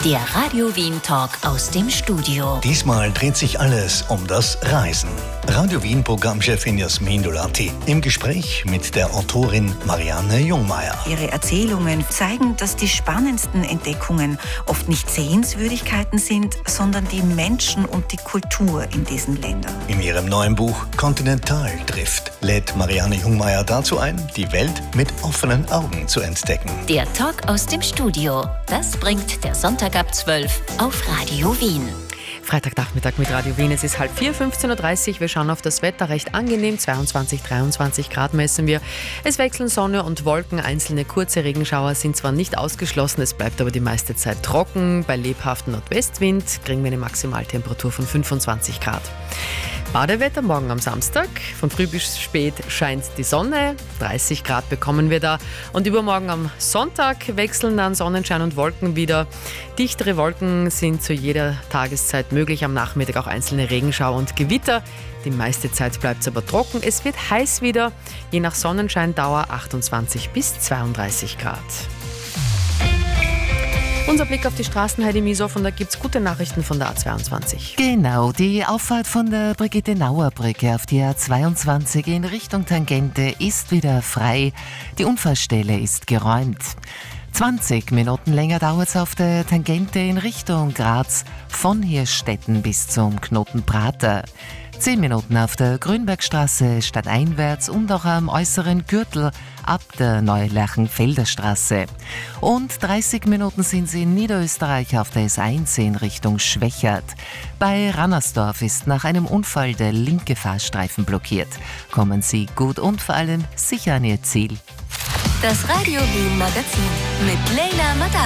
Der Radio Wien Talk aus dem Studio. Diesmal dreht sich alles um das Reisen. Radio Wien Programmchefin Jasmin Dolati im Gespräch mit der Autorin Marianne Jungmeier. Ihre Erzählungen zeigen, dass die spannendsten Entdeckungen oft nicht Sehenswürdigkeiten sind, sondern die Menschen und die Kultur in diesen Ländern. In ihrem neuen Buch Continental trifft lädt Marianne Jungmeier dazu ein, die Welt mit offenen Augen zu entdecken. Der Talk aus dem Studio. Das bringt der Sonntag ab 12 auf Radio Wien. Freitagnachmittag mit Radio Wien. Es ist 3:30, 15:30 Uhr. Wir schauen auf das Wetter, recht angenehm. 22, 23 Grad messen wir. Es wechseln Sonne und Wolken. Einzelne kurze Regenschauer sind zwar nicht ausgeschlossen, es bleibt aber die meiste Zeit trocken. Bei lebhaftem Nordwestwind kriegen wir eine Maximaltemperatur von 25 Grad. Badewetter morgen am Samstag. Von früh bis spät scheint die Sonne. 30 Grad bekommen wir da. Und übermorgen am Sonntag wechseln dann Sonnenschein und Wolken wieder. Dichtere Wolken sind zu jeder Tageszeit möglich. Am Nachmittag auch einzelne Regenschauer und Gewitter. Die meiste Zeit bleibt es aber trocken. Es wird heiß wieder. Je nach Sonnenscheindauer 28 bis 32 Grad. Unser Blick auf die Straßen, Heidi Misow, und da gibt es gute Nachrichten von der A22. Genau, die Auffahrt von der Brigitte-Nauer-Brücke auf die A22 in Richtung Tangente ist wieder frei. Die Unfallstelle ist geräumt. 20 Minuten länger dauert es auf der Tangente in Richtung Graz von Hirstetten bis zum Knoten Prater. 10 Minuten auf der Grünbergstraße stadteinwärts und auch am äußeren Gürtel ab der Neulerchenfelder Straße. Und 30 Minuten sind Sie in Niederösterreich auf der S1 in Richtung Schwächert. Bei Rannersdorf ist nach einem Unfall der linke Fahrstreifen blockiert. Kommen Sie gut und vor allem sicher an Ihr Ziel. Das Radio Wien Magazin mit Leila Madar.